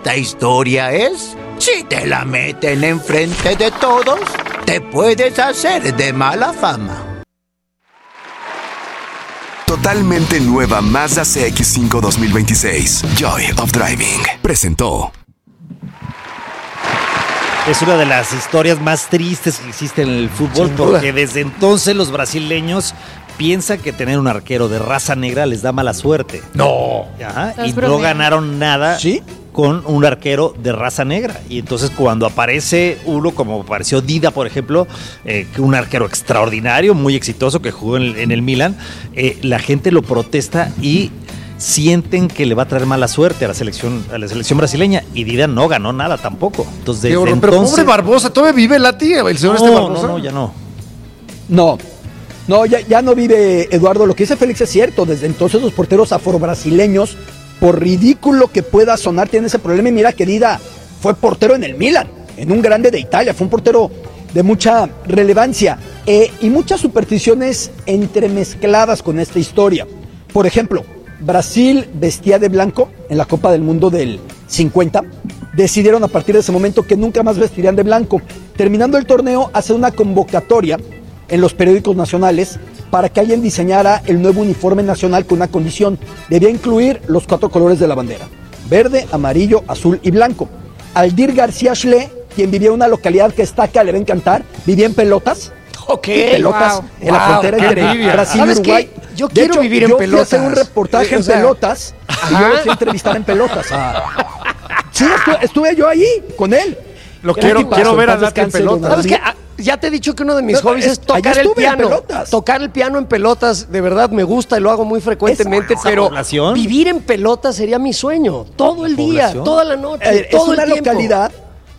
esta historia es: si te la meten enfrente de todos, te puedes hacer de mala fama. Totalmente nueva Mazda CX-5 2026. Joy of Driving. Presentó. Es una de las historias más tristes que existe en el fútbol, porque desde entonces los brasileños piensan que tener un arquero de raza negra les da mala suerte. No. Ajá, y no ganaron nada con un arquero de raza negra. Y entonces cuando aparece uno, como apareció Dida, por ejemplo, un arquero extraordinario, muy exitoso, que jugó en el Milan, la gente lo protesta y sienten que le va a traer mala suerte a la selección brasileña, y Dida no ganó nada tampoco. Entonces, desde pero entonces, pobre Barbosa, ¿todavía vive la tía, el señor Barbosa? No, ya no. No, ya no vive, Eduardo. Lo que dice Félix es cierto. Desde entonces los porteros afrobrasileños, por ridículo que pueda sonar, tienen ese problema. Y mira que Dida fue portero en el Milan, en un grande de Italia, fue un portero de mucha relevancia, y muchas supersticiones entremezcladas con esta historia. Por ejemplo, Brasil vestía de blanco en la Copa del Mundo del 50. Decidieron a partir de ese momento que nunca más vestirían de blanco. Terminando el torneo, hacen una convocatoria en los periódicos nacionales para que alguien diseñara el nuevo uniforme nacional con una condición: debía incluir los 4 colores de la bandera: verde, amarillo, azul y blanco. Aldir García Schle, quien vivía en una localidad que está acá, le va a encantar, vivía en Pelotas. Pelotas, en la frontera entre Brasil y Uruguay. Yo quiero vivir en Pelotas. Yo fui a hacer un reportaje en Pelotas y yo lo fui a entrevistar en Pelotas. Sí, estuve yo ahí con él. Quiero ver a Lati en Pelotas. ¿Sabes qué? Ya te he dicho que uno de mis hobbies es tocar el piano. Tocar el piano en Pelotas, de verdad me gusta y lo hago muy frecuentemente, pero vivir en Pelotas sería mi sueño. Todo el día, toda la noche, todo el tiempo. Es una localidad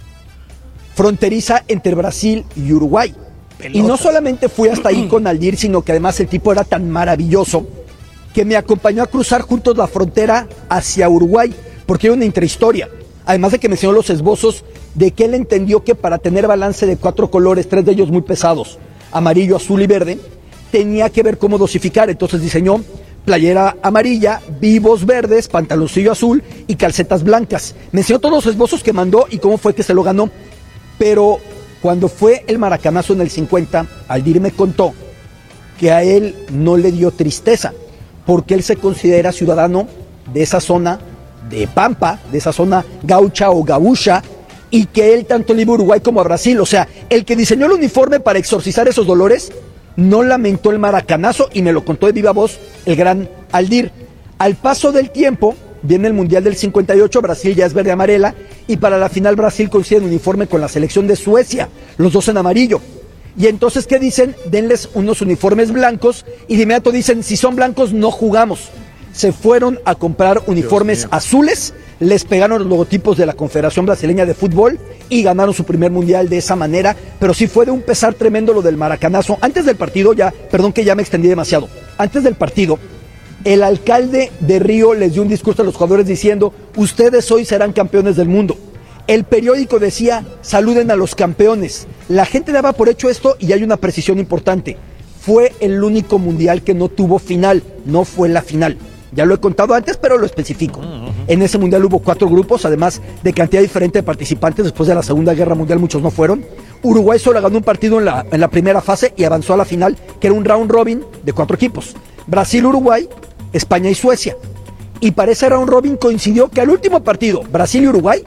fronteriza entre Brasil y Uruguay. Pelotas. Y no solamente fui hasta ahí con Aldir, sino que además el tipo era tan maravilloso que me acompañó a cruzar juntos la frontera hacia Uruguay, porque era una intrahistoria. Además de que me enseñó los esbozos de que él entendió que para tener balance de 4 colores, 3 de ellos muy pesados, amarillo, azul y verde, tenía que ver cómo dosificar. Entonces diseñó playera amarilla, vivos verdes, pantaloncillo azul y calcetas blancas. Me enseñó todos los esbozos que mandó y cómo fue que se lo ganó. Pero cuando fue el maracanazo en el 50, Aldir me contó que a él no le dio tristeza, porque él se considera ciudadano de esa zona de Pampa, de esa zona gaucha o gaúcha, y que él tanto le iba a Uruguay como a Brasil. O sea, el que diseñó el uniforme para exorcizar esos dolores no lamentó el maracanazo, y me lo contó de viva voz el gran Aldir. Al paso del tiempo, viene el Mundial del 58, Brasil ya es verde amarela, y para la final Brasil consigue un uniforme con la selección de Suecia, los dos en amarillo. Y entonces, ¿qué dicen? Denles unos uniformes blancos, y de inmediato dicen: si son blancos no jugamos. Se fueron a comprar uniformes azules, les pegaron los logotipos de la Confederación Brasileña de Fútbol y ganaron su primer mundial de esa manera. Pero sí fue de un pesar tremendo lo del maracanazo. Antes del partido, perdón que ya me extendí demasiado, antes del partido, el alcalde de Río les dio un discurso a los jugadores diciendo: ustedes hoy serán campeones del mundo. El periódico decía: saluden a los campeones. La gente daba por hecho esto, y hay una precisión importante: fue el único mundial que no tuvo final, no fue la final. Ya lo he contado antes, pero lo especifico. En ese mundial hubo 4 grupos, además de cantidad diferente de participantes. Después de la Segunda Guerra Mundial muchos no fueron. Uruguay solo ganó un partido en la primera fase y avanzó a la final, que era un round robin de 4 equipos. Brasil, Uruguay, España y Suecia. Y para ese round robin coincidió que al último partido, Brasil y Uruguay,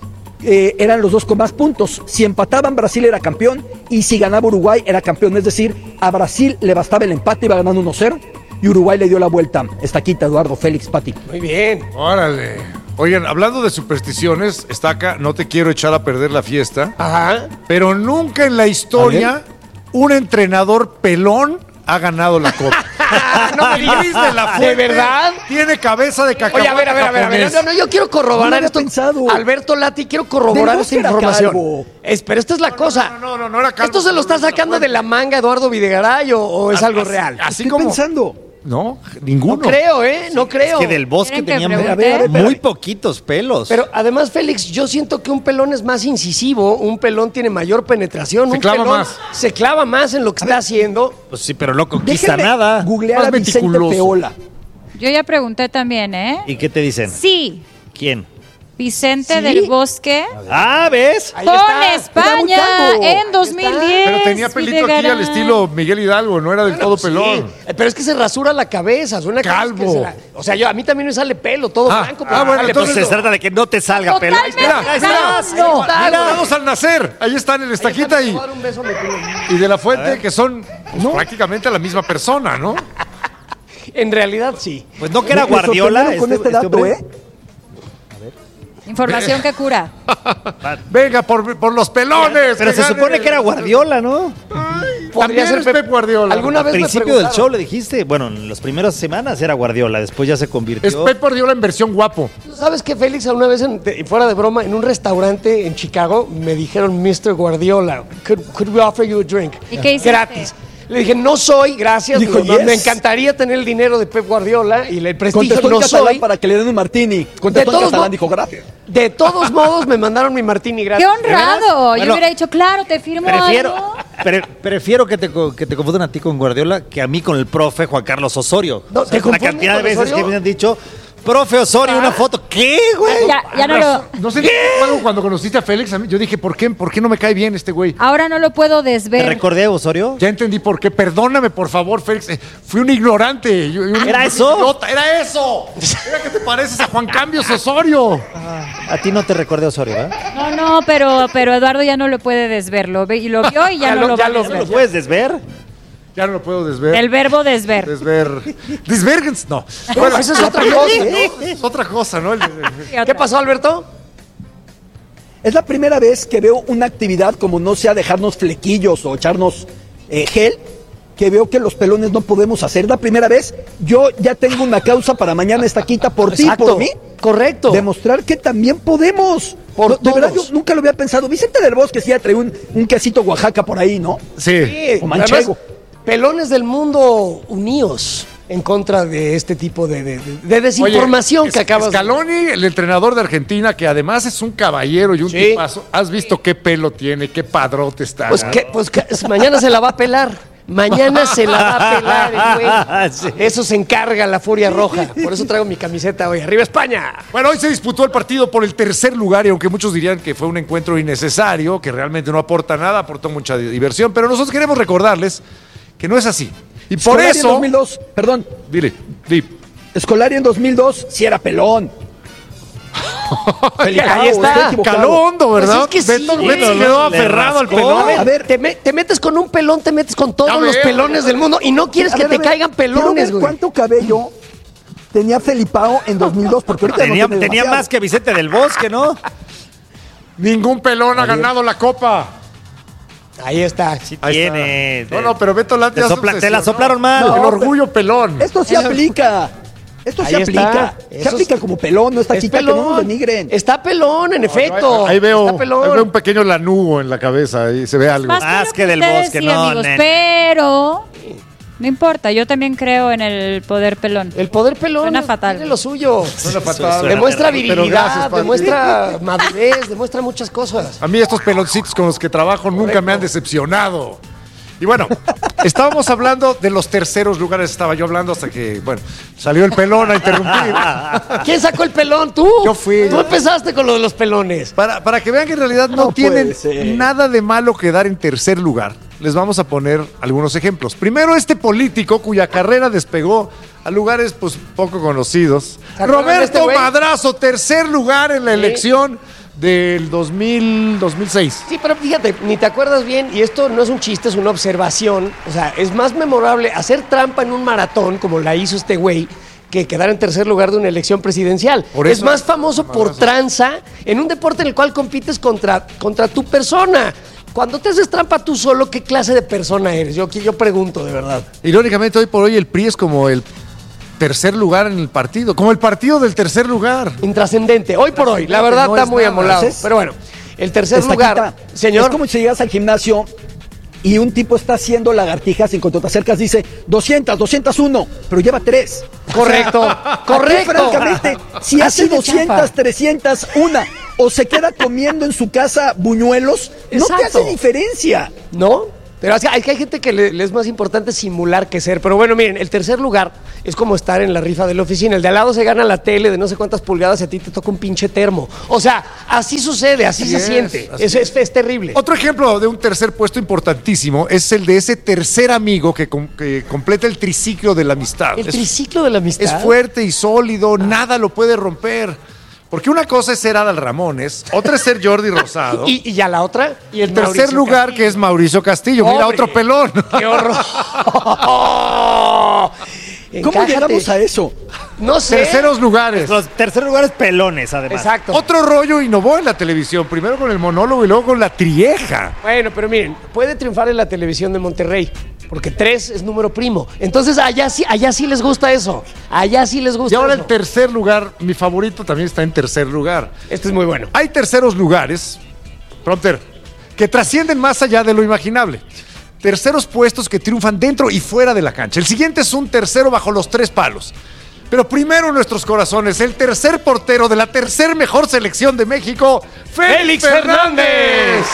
eran los dos con más puntos. Si empataban, Brasil era campeón, y si ganaba Uruguay era campeón. Es decir, a Brasil le bastaba el empate, iba ganando 1-0, y Uruguay le dio la vuelta. Estaquita, Eduardo, Félix, Pati. Muy bien. Órale. Oigan, hablando de supersticiones, Estaca, no te quiero echar a perder la fiesta. Ajá. Pero nunca en la historia un entrenador pelón ha ganado la copa. No me digas. De la Fuente, ¿de verdad? Tiene cabeza de cacahuate. Oye, a ver. No, yo quiero corroborar esto. Pensado. Alberto Lati, quiero corroborar esta información. Pero esta es la cosa. No era calvo. ¿Esto se lo está sacando de la manga Eduardo Videgaray o es algo real? Así como pensando. No, ninguno. No creo, no creo. Es que del Bosque tenía ver, muy poquitos pelos. Pero además, Félix, yo siento que un pelón es más incisivo, un pelón tiene mayor penetración, Se un clava pelón más. se clava más en lo que está haciendo. Pues sí, pero no conquista Déjenme nada. googlear Más a Vicente meticuloso. Feola. Yo ya pregunté también, ¿eh? ¿Y qué te dicen? Sí. ¿Quién? Vicente del Bosque. ¿Ves? Con España en 2010. Pero tenía pelito aquí al estilo Miguel Hidalgo, no era del todo pelón. Pero es que se rasura la cabeza, suena calvo. O sea, a mí también me sale pelo, todo blanco. Bueno, entonces se trata de que no te salga pelo. Mira, todos al nacer. Ahí están en Estaquita y de la Fuente, que son prácticamente la misma persona, ¿no? En realidad sí. Pues no que era Guardiola. Con este dato, Información que cura. Venga, por los pelones. Pero se supone que era Guardiola, ¿no? Podría ser Pep Guardiola. ¿Alguna vez al principio del show le dijiste, bueno, en las primeras semanas era Guardiola, después ya se convirtió. Es Pep Guardiola en versión guapo. ¿Sabes qué, Félix? Una vez, fuera de broma, en un restaurante en Chicago, me dijeron, Mr. Guardiola, could we offer you a drink? ¿Y qué hiciste? Gratis. Le dije, no soy, gracias. Dijo, no, yes. Me encantaría tener el dinero de Pep Guardiola y el prestigio. Contestó no en catalán soy. para que le den un martini. Contestó en catalán, dijo, gracias. De todos modos, me mandaron mi martini gratis. ¡Qué honrado! Bueno, yo hubiera dicho, claro, te firmo algo. Prefiero que te confundan a ti con Guardiola que a mí con el profe Juan Carlos Osorio. No, ¿te la confunden cantidad de con veces Osorio? que me han dicho, profe Osorio, una foto. ¿Qué, güey? Ya no lo... No sé, cuando conociste a Félix, yo dije, ¿por qué no me cae bien este güey? Ahora no lo puedo ¿Te desver. recordé a Osorio? Ya entendí por qué. Perdóname, por favor, Félix. Fui un ignorante. ¿Era eso? Idiota. ¡Era eso! Era que te pareces a Juan Cambios Osorio. A ti no te recordé a Osorio, ¿eh? No, pero Eduardo ya no lo puede desver. Lo vio y ya no lo va a ¿No desver. lo puedes desver? Ya no lo puedo desver. El verbo desver. Desvergens, no. Bueno, esa es otra cosa, ¿no? Es otra cosa, ¿no? ¿Qué pasó, Alberto? Es la primera vez que veo una actividad como no sea dejarnos flequillos o echarnos gel, que veo que los pelones no podemos hacer. La primera vez, yo ya tengo una causa para mañana Estaquita por ti, por mí. Correcto. Demostrar que también podemos. De verdad, yo nunca lo había pensado. Vicente del Bosque sí ya trae un quesito Oaxaca por ahí, ¿no? Sí. O manchego. Además, pelones del mundo unidos en contra de este tipo de desinformación. Oye, que acabas Scaloni, el entrenador de Argentina, que además es un caballero y un tipazo. ¿Has visto qué pelo tiene? ¿Qué padrote está? Pues mañana se la va a pelar. Mañana se la va a pelar el güey. Sí. Eso se encarga la Furia Roja. Por eso traigo mi camiseta hoy. ¡Arriba España! Bueno, hoy se disputó el partido por el tercer lugar y aunque muchos dirían que fue un encuentro innecesario, que realmente no aporta nada, aportó mucha diversión, pero nosotros queremos recordarles que no es así. Y por Scolari eso... en 2002, perdón. Dile. Scolari en 2002 sí era pelón. Ahí está. Calondo, ¿verdad? Pues es que Beto quedó aferrado al pelón. A ver, te metes con un pelón, te metes con todos los pelones del mundo y no quieres que te caigan pelones, güey. ¿Cuánto cabello tenía Felipao en 2002? Porque ahorita tenía más que Vicente del Bosque, ¿no? Ningún pelón ha ganado la copa. Ahí está. Sí Ahí tiene. Está. No, pero Beto Lati te la soplaron mal. El orgullo pelón. Esto sí aplica. Esto se aplica. Se aplica como pelón, no está aquí, que no nos denigren. Está pelón, en efecto. Ahí veo un pequeño lanugo en la cabeza, ahí se ve algo. Más que del Bosque, sí, no, amigos, pero no importa, yo también creo en el poder pelón. El poder pelón suena fatal. Tiene lo suyo. Suena fatal. Demuestra virilidad, demuestra madurez, demuestra muchas cosas. A mí estos peloncitos con los que trabajo nunca me han decepcionado. Y bueno, estábamos hablando de los terceros lugares, estaba yo hablando hasta que, bueno, salió el pelón a interrumpir. ¿Quién sacó el pelón? ¿Tú? Yo fui. Tú empezaste con lo de los pelones. Para que vean que en realidad no tienen nada de malo quedar en tercer lugar, les vamos a poner algunos ejemplos. Primero, este político cuya carrera despegó a lugares pues poco conocidos. Roberto Madrazo, tercer lugar en la elección del 2006. Sí, pero fíjate, ni te acuerdas bien, y esto no es un chiste, es una observación. O sea, es más memorable hacer trampa en un maratón, como la hizo este güey, que quedar en tercer lugar de una elección presidencial. Es más famoso por tranza en un deporte en el cual compites contra tu persona. Cuando te haces trampa tú solo, ¿qué clase de persona eres? Yo pregunto, de verdad. Irónicamente, hoy por hoy el PRI es como el tercer lugar en el partido, como el partido del tercer lugar. Intrascendente, hoy por hoy, la verdad no está muy amolado. Pero bueno, el tercer lugar, señor. Es como si llegas al gimnasio y un tipo está haciendo lagartijas y cuando te acercas dice 200, 201, pero lleva 3. Correcto, o sea, correcto. Francamente, si hace 200, 300, una, o se queda comiendo en su casa buñuelos, no te hace diferencia. ¿No? Pero es que hay gente que le es más importante simular que ser. Pero bueno, miren, el tercer lugar es como estar en la rifa de la oficina. El de al lado se gana la tele de no sé cuántas pulgadas y a ti te toca un pinche termo. O sea, así sucede, así se siente. Es terrible. Otro ejemplo de un tercer puesto importantísimo es el de ese tercer amigo que completa el triciclo de la amistad. El triciclo de la amistad. Es fuerte y sólido, nada lo puede romper. Porque una cosa es ser Adal Ramones, otra es ser Jordi Rosado. ¿Y ya la otra? Y el tercer lugar, Castillo, que es Mauricio Castillo. ¡Pobre! Mira, otro pelón. ¡Qué horror! ¿Cómo llegamos a eso? No sé. Terceros lugares. Los terceros lugares pelones, además. Exacto. Otro rollo innovó en la televisión. Primero con el monólogo y luego con la trieja. Bueno, pero miren, puede triunfar en la televisión de Monterrey. Porque 3 es número primo. Entonces allá sí les gusta eso. Allá sí les gusta eso. Y ahora el tercer lugar, mi favorito también está en tercer lugar. Este es muy bueno. Hay terceros lugares, prompter, que trascienden más allá de lo imaginable. Terceros puestos que triunfan dentro y fuera de la cancha. El siguiente es un tercero bajo los 3 palos. Pero primero en nuestros corazones, el tercer portero de la tercer mejor selección de México, Félix Fernández.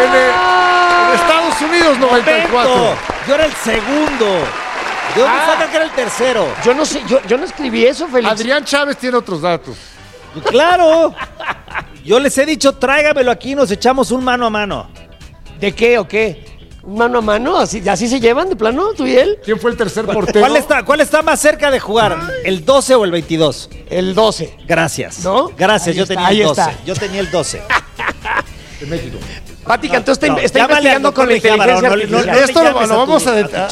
En Estados Unidos, 94. Yo era el segundo. ¿De dónde sacan que era el tercero? Yo no sé, yo no escribí eso, Félix. Adrián Chávez tiene otros datos. Claro. Yo les he dicho, tráigamelo aquí, nos echamos un mano a mano. ¿De qué o qué? ¿Un mano a mano? ¿Así se llevan de plano, tú y él? ¿Quién fue el tercer portero? ¿Cuál está más cerca de jugar? ¿El 12 o el 22? El 12. Gracias. ¿No? Gracias, yo tenía el 12. Yo tenía el 12. De México. Pati Cantú está investigando con la inteligencia artificial. Esto lo vamos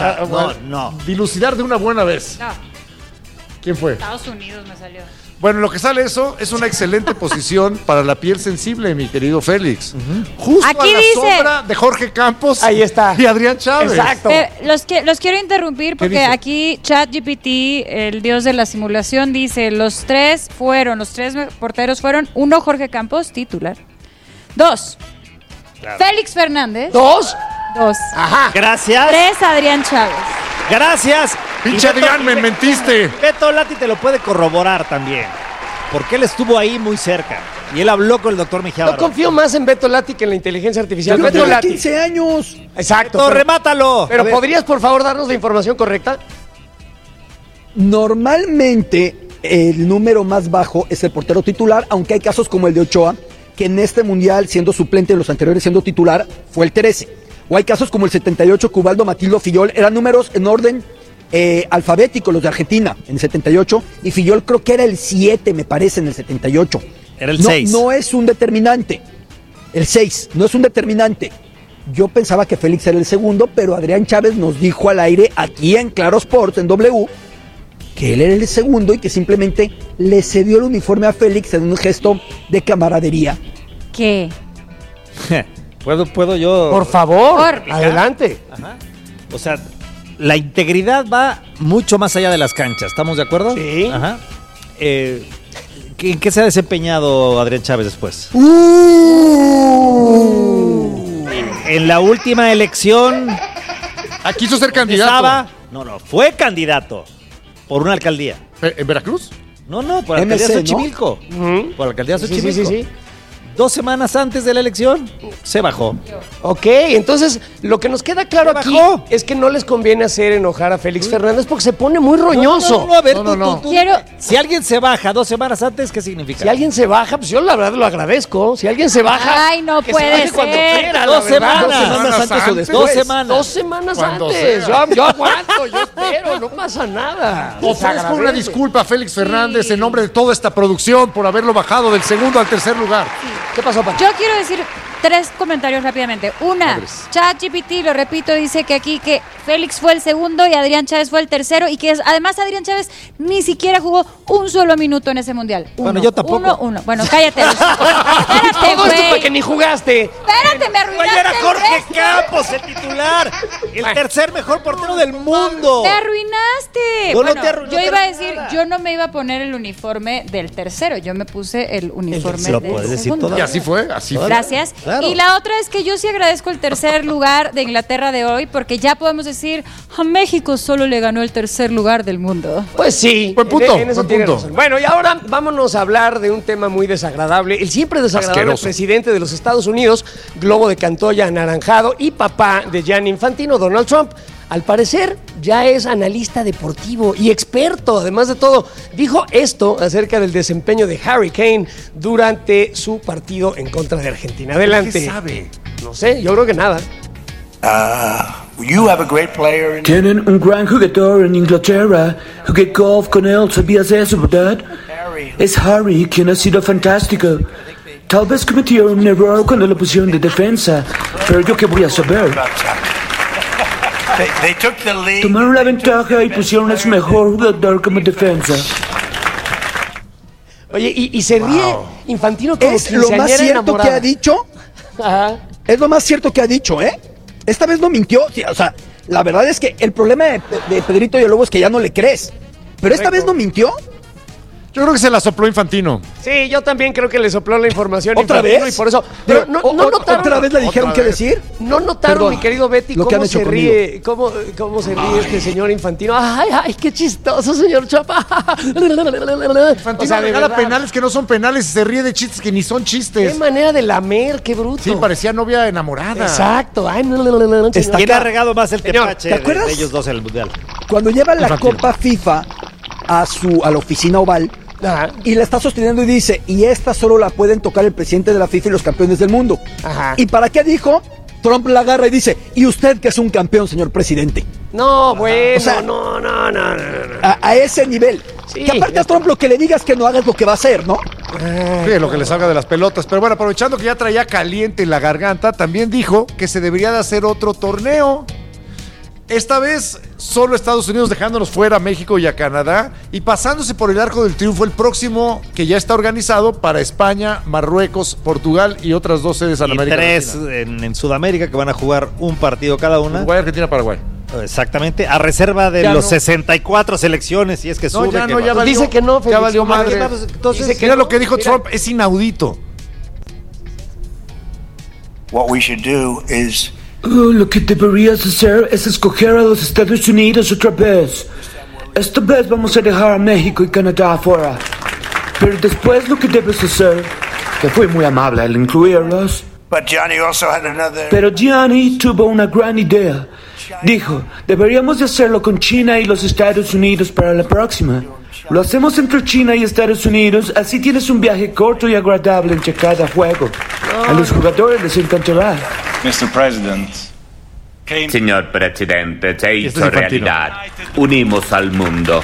a dilucidar de una buena vez. No. ¿Quién fue? Estados Unidos me salió. Bueno, lo que sale eso es una excelente posición para la piel sensible, mi querido Félix. Justo aquí a la dice, sombra de Jorge Campos. Ahí está. Y Adrián Chávez. Exacto. Los quiero interrumpir porque aquí ChatGPT, el dios de la simulación, dice los tres porteros fueron: 1, Jorge Campos, titular; 2, Félix Fernández; 2. Ajá. Gracias. 3, Adrián Chávez. Gracias. Pinche Adrián, me mentiste. Beto Lati te lo puede corroborar también. Porque él estuvo ahí muy cerca. Y él habló con el doctor Mejía Barón. Yo confío más en Beto Lati que en la inteligencia artificial. Beto Lati. 15 años. Exacto. Beto, remátalo. Pero ¿podrías, por favor, darnos la información correcta? Normalmente, el número más bajo es el portero titular, aunque hay casos como el de Ochoa, que en este mundial, siendo suplente, en los anteriores siendo titular, fue el 13. O hay casos como el 78, que Ubaldo Matildo Fillol, eran números en orden alfabético, los de Argentina, en el 78, y Fillol creo que era el 7, me parece, en el 78. Era el 6. No es un determinante. El 6, no es un determinante. Yo pensaba que Félix era el segundo, pero Adrián Chávez nos dijo al aire, aquí en Claro Sports, en W, que él era el segundo y que simplemente le cedió el uniforme a Félix en un gesto de camaradería. ¿Qué? ¿Puedo yo? Por favor, adelante. Ajá. O sea, la integridad va mucho más allá de las canchas, ¿estamos de acuerdo? Sí. Ajá. ¿En qué se ha desempeñado Adrián Chávez después? En la última elección... Quiso ser candidato. Fue candidato por una alcaldía. ¿En Veracruz? No, por la alcaldía de Xochimilco. ¿No? Por la alcaldía de Xochimilco. Sí. 2 semanas antes de la elección, se bajó. Ok, entonces lo que nos queda claro aquí es que no les conviene hacer enojar a Félix Fernández porque se pone muy roñoso. No, a ver, tú. Si alguien se baja 2 semanas antes, ¿qué significa? Si alguien se baja, pues yo la verdad lo agradezco. Si alguien se baja... Ay, no que puede se baje ser. Cuando quiera, 2 semanas. 2 semanas antes o después. 2 semanas. 2 semanas antes. Yo aguanto, yo espero, no pasa nada. Ofrezco una disculpa a Félix Fernández en nombre de toda esta producción por haberlo bajado del segundo al tercer lugar. ¿Qué pasó, Pati? Yo quiero decir 3 comentarios rápidamente. Una, ChatGPT, lo repito, dice que aquí que Félix fue el segundo y Adrián Chávez fue el tercero y que además Adrián Chávez ni siquiera jugó un solo minuto en ese mundial. Bueno, yo tampoco. Uno. Bueno, cállate. Espérate, todo esto güey. porque ni jugaste. Espérate, me arruinaste. Era Jorge el resto. Campos, el titular. El tercer mejor portero del mundo. Me arruinaste. No, Bueno, no te arruiné, yo no te iba a arruiné decir, nada. yo no me iba a poner el uniforme del tercero, yo me puse el uniforme Lo del puedes decir segundo. todavía. Y así fue. Gracias. Claro. Y la otra es que yo sí agradezco el tercer lugar de Inglaterra de hoy, porque ya podemos decir, a México solo le ganó el tercer lugar del mundo. Pues sí. Buen punto, En eso buen tiene punto. razón. Bueno, y ahora vámonos a hablar de un tema muy desagradable. El siempre desagradable, Asqueroso. presidente de los Estados Unidos, globo de Cantoya anaranjado y papá de Gianni Infantino, Donald Trump, al parecer ya es analista deportivo y experto, además de todo. Dijo esto acerca del desempeño de Harry Kane durante su partido en contra de Argentina. Adelante. ¿Qué sabe? No sé, yo creo que nada. You have a great player. Tienen un gran jugador en Inglaterra. Jugué golf con él, ¿sabías eso, verdad? Es Harry, quien ha sido fantástico. Tal vez cometió un error cuando lo pusieron de defensa, pero yo qué voy a saber. Tomaron la ventaja y pusieron a su mejor jugador como defensa. Oye, y se ríe Infantino como es lo más cierto enamorada. Que ha dicho. Ajá. Es lo más cierto que ha dicho, ¿eh? Esta vez no mintió. O sea, la verdad es que el problema de Pedrito y el Lobo es que ya no le crees. Pero esta vez no mintió. Yo creo que se la sopló Infantino. Sí, yo también creo que le sopló la información ¿Otra Infantino vez? Y por eso. Pero no notaron. ¿Otra vez le dijeron qué decir? No notaron, Perdón, mi querido Betty, cómo se ríe. Cómo se ríe este señor Infantino. Ay, qué chistoso, señor Chapa. Infantino, o sea, regala penales que no son penales y se ríe de chistes que ni son chistes. Qué manera de lamer, qué bruto. Sí, parecía novia enamorada. Exacto. Ay, ¿Quién ha regado más el tepache de ellos dos en el Mundial? Cuando lleva la Copa FIFA a la oficina oval, y la está sosteniendo y dice, y esta solo la pueden tocar el presidente de la FIFA y los campeones del mundo. Ajá. ¿Y para qué dijo? Trump la agarra y dice, ¿y usted que es un campeón, señor presidente? No, bueno, o sea, no. A ese nivel. Sí, que aparte a Trump lo que le digas que no hagas lo que va a hacer, ¿no? Sí, lo que le salga de las pelotas. Pero bueno, aprovechando que ya traía caliente la garganta, también dijo que se debería de hacer otro torneo. Esta vez solo Estados Unidos dejándonos fuera a México y a Canadá y pasándose por el Arco del Triunfo el próximo que ya está organizado para España, Marruecos, Portugal y otras 2 sedes en América Latina. 3 en Sudamérica que van a jugar un partido cada una. Uruguay, Argentina, Paraguay. Exactamente, a reserva de los 64 selecciones, si es que sube. Ya valió, dice que no, Félix, ya valió madre. Entonces, dice que mira lo que dijo Trump, es inaudito. What we should do is lo que deberías hacer es escoger a los Estados Unidos otra vez. Esta vez vamos a dejar a México y Canadá afuera. Pero después lo que debes hacer, que fue muy amable al incluirlos. Pero Gianni tuvo una gran idea. Dijo, deberíamos de hacerlo con China y los Estados Unidos para la próxima. Lo hacemos entre China y Estados Unidos, así tienes un viaje corto y agradable entre cada juego. A los jugadores les encantará. Mr. President. Señor presidente, se hizo realidad. Unimos al mundo.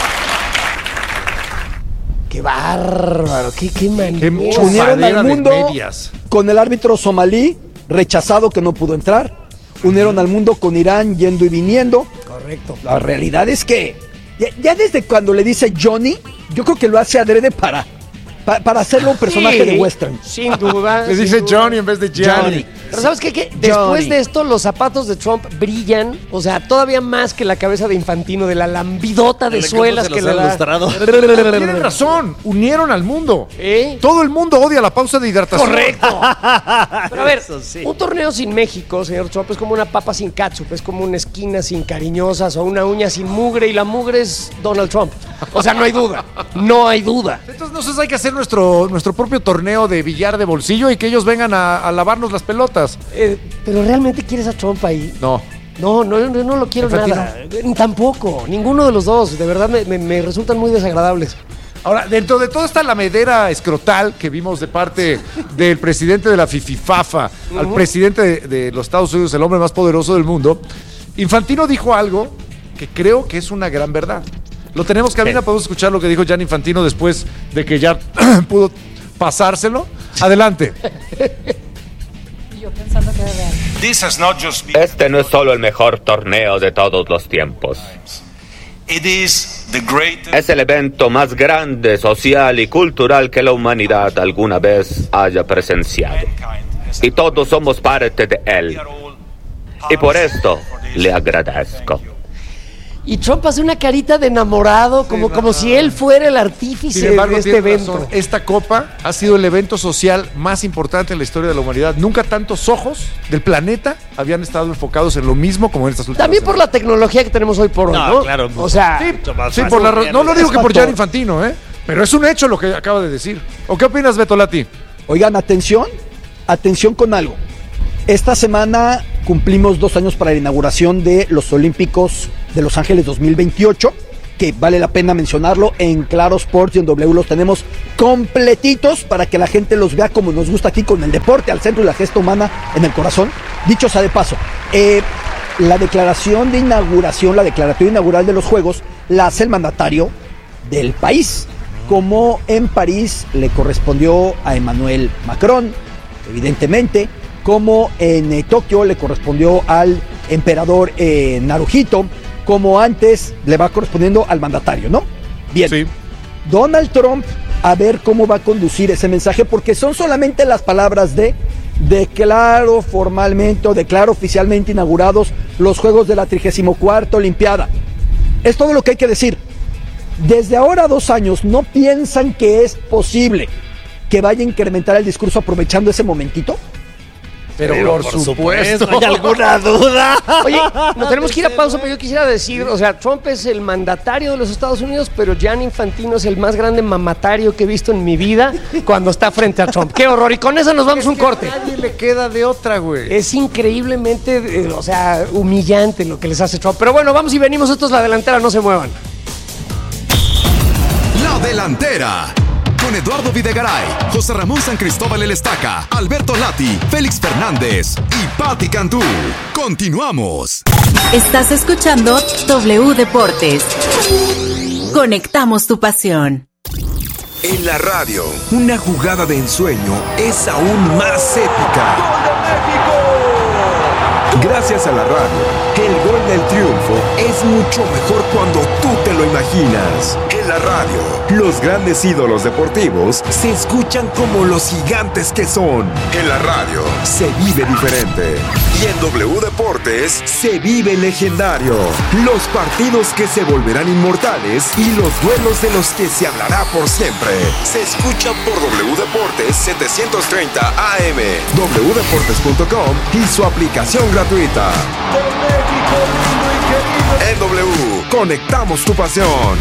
¡Qué bárbaro! ¡Qué manera! Unieron al mundo con el árbitro somalí rechazado que no pudo entrar. Unieron al mundo con Irán yendo y viniendo. Correcto. La realidad es que ya desde cuando le dice Johnny, yo creo que lo hace adrede para hacerlo un personaje de western. Sin duda. Le dice Johnny en vez de Gianni. Pero ¿sabes qué? Después de esto, los zapatos de Trump brillan, o sea, todavía más que la cabeza de Infantino, de la lambidota de suelas que le da. Tienen razón, unieron al mundo. Todo el mundo odia la pausa de hidratación. Correcto. Pero a ver, un torneo sin México, señor Trump, es como una papa sin catsup, es como una esquina sin cariñosas o una uña sin mugre, y la mugre es Donald Trump. O sea, no hay duda. Entonces hay que hacer nuestro propio torneo de billar de bolsillo y que ellos vengan a lavarnos las pelotas. ¿Pero realmente quieres a Trump ahí? No. No lo quiero nada. Tampoco, ninguno de los dos. De verdad me resultan muy desagradables. Ahora, dentro de toda esta lamedera escrotal que vimos de parte del presidente de la FIFIFAFA al presidente de los Estados Unidos, el hombre más poderoso del mundo, Infantino dijo algo que creo que es una gran verdad. Lo tenemos, cabina, podemos escuchar lo que dijo Gianni Infantino después de que ya pudo pasárselo. Adelante. Este no es solo el mejor torneo de todos los tiempos. Es el evento más grande, social y cultural que la humanidad alguna vez haya presenciado. Y todos somos parte de él. Y por esto le agradezco. Y Trump hace una carita de enamorado, como si él fuera el artífice. Sin embargo, de este evento. Razón. Esta copa ha sido el evento social más importante en la historia de la humanidad. Nunca tantos ojos del planeta habían estado enfocados en lo mismo como en estas últimas También por la tecnología que tenemos hoy por hoy, ¿no? Claro. O sea, por la no lo digo que por Gianni Infantino, pero es un hecho lo que acaba de decir. ¿O qué opinas, Betolati? Oigan, atención con algo. Esta semana cumplimos 2 años para la inauguración de los Olímpicos de Los Ángeles 2028, que vale la pena mencionarlo. En Claro Sports y en W los tenemos completitos para que la gente los vea como nos gusta aquí, con el deporte al centro y la gesta humana en el corazón. Dicho sea de paso, la declaración inaugural de los Juegos la hace el mandatario del país, como en París le correspondió a Emmanuel Macron, evidentemente, como en Tokio le correspondió al emperador Naruhito, como antes le va correspondiendo al mandatario, ¿no? Bien. Sí. Donald Trump, a ver cómo va a conducir ese mensaje, porque son solamente las palabras de declaro formalmente o declaro oficialmente inaugurados los Juegos de la 34ª Olimpiada. Es todo lo que hay que decir. Desde ahora 2 años, ¿no piensan que es posible que vaya a incrementar el discurso aprovechando ese momentito? Pero por supuesto. ¿Hay alguna duda? Oye, nos tenemos que ir a pausa, pero yo quisiera decir, o sea, Trump es el mandatario de los Estados Unidos, pero Gianni Infantino es el más grande mamatario que he visto en mi vida cuando está frente a Trump. ¡Qué horror! Y con eso nos vamos a un corte. A nadie le queda de otra, güey. Es increíblemente, humillante lo que les hace Trump. Pero bueno, vamos y venimos. Esto es La Delantera, no se muevan. La Delantera. Con Eduardo Videgaray, José Ramón San Cristóbal El Estaca, Alberto Lati, Félix Fernández y Pati Cantú. Continuamos. Estás escuchando W Deportes. Conectamos tu pasión. En la radio, una jugada de ensueño es aún más épica. ¡Gol de México! Gracias a la radio, el gol del triunfo es mucho mejor cuando tú te lo imaginas. En la radio, los grandes ídolos deportivos se escuchan como los gigantes que son. En la radio, se vive diferente. Y en W Deportes, se vive legendario. Los partidos que se volverán inmortales y los duelos de los que se hablará por siempre. Se escuchan por W Deportes 730 AM, wdeportes.com y su aplicación gratuita. En W, conectamos tu pasión.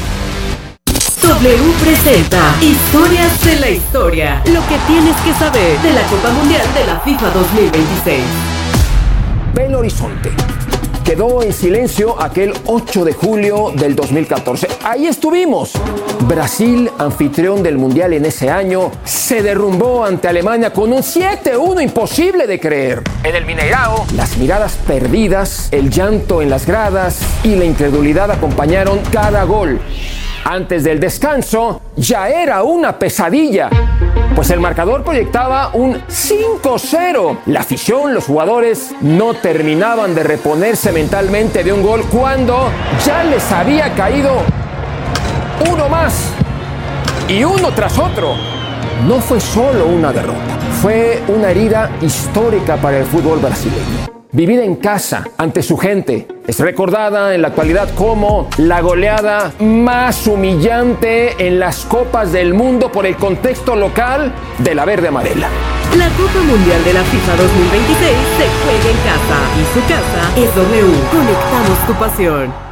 W presenta Historias de la Historia. Lo que tienes que saber de la Copa Mundial de la FIFA 2026. Belo Horizonte. Quedó en silencio aquel 8 de julio del 2014. Ahí estuvimos. Brasil, anfitrión del Mundial en ese año, se derrumbó ante Alemania con un 7-1 imposible de creer. En el Mineirao, las miradas perdidas, el llanto en las gradas y la incredulidad acompañaron cada gol. Antes del descanso, ya era una pesadilla, pues el marcador proyectaba un 5-0. La afición, los jugadores, no terminaban de reponerse mentalmente de un gol cuando ya les había caído uno más y uno tras otro. No fue solo una derrota, fue una herida histórica para el fútbol brasileño. Vivida en casa, ante su gente, es recordada en la actualidad como la goleada más humillante en las Copas del Mundo por el contexto local de la verde amarela. La Copa Mundial de la FIFA 2026 se juega en casa y su casa es W. Conectamos tu pasión.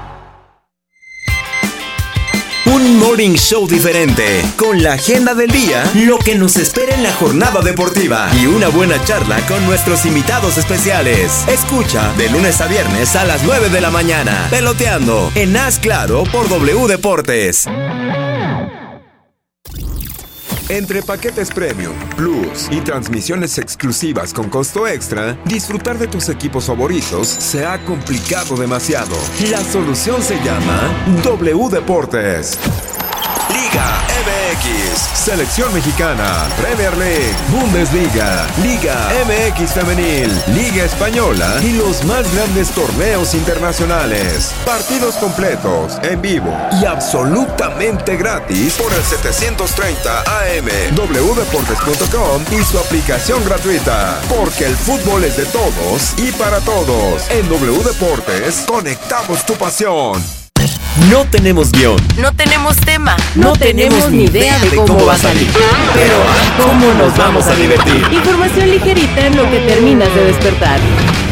Un morning show diferente, con la agenda del día, lo que nos espera en la jornada deportiva y una buena charla con nuestros invitados especiales. Escucha de lunes a viernes a las 9 de la mañana, Peloteando, en Haz Claro por W Deportes. Entre paquetes Premium, Plus y transmisiones exclusivas con costo extra, disfrutar de tus equipos favoritos se ha complicado demasiado. La solución se llama W Deportes. Liga MX, Selección Mexicana, Premier League, Bundesliga, Liga MX Femenil, Liga Española y los más grandes torneos internacionales. Partidos completos, en vivo y absolutamente gratis por el 730 AM, wdeportes.com y su aplicación gratuita. Porque el fútbol es de todos y para todos. En W Deportes, conectamos tu pasión. No tenemos guión. No tenemos tema. No tenemos ni idea de cómo va a salir. Pero ¿cómo nos vamos a divertir? Información ligerita en lo que terminas de despertar.